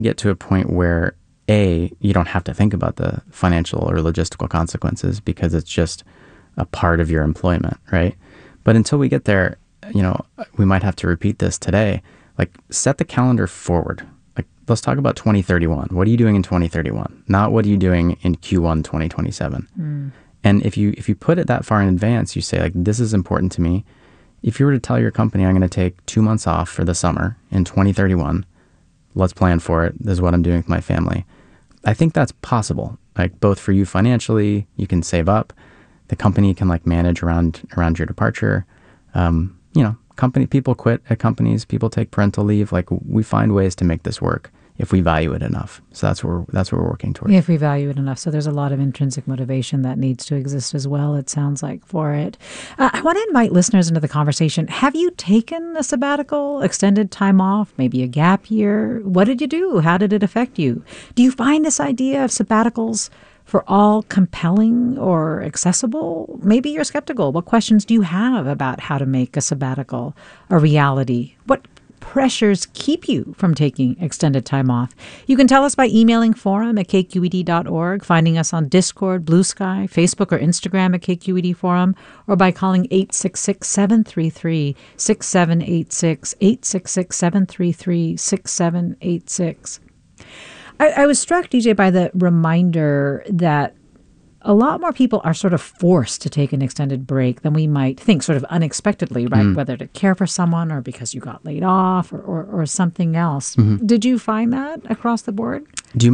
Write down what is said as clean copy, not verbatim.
get to a point where, A, you don't have to think about the financial or logistical consequences because it's just a part of your employment, right? But until we get there, we might have to repeat this today. Like, set the calendar forward. Like, let's talk about 2031. What are you doing in 2031? Not what are you doing in Q1 2027. And if you put it that far in advance, you say, like, this is important to me. If you were to tell your company, I'm going to take 2 months off for the summer in 2031, let's plan for it. This is what I'm doing with my family. I think that's possible. Like, both for you financially, you can save up. The company can manage around your departure. Company people quit at companies. People take parental leave. Like, we find ways to make this work if we value it enough. So that's what we're working towards. If we value it enough. So there's a lot of intrinsic motivation that needs to exist as well, it sounds like, for it. I want to invite listeners into the conversation. Have you taken a sabbatical, extended time off, maybe a gap year? What did you do? How did it affect you? Do you find this idea of sabbaticals for all compelling or accessible? Maybe you're skeptical. What questions do you have about how to make a sabbatical a reality? What pressures keep you from taking extended time off? You can tell us by emailing forum@kqed.org, finding us on Discord, Blue Sky, Facebook, or Instagram at KQED Forum, or by calling 866-733-6786, 866-733-6786. I was struck, DJ, by the reminder that a lot more people are sort of forced to take an extended break than we might think, sort of unexpectedly, right? Whether to care for someone or because you got laid off or something else. Did you find that across the board? Do you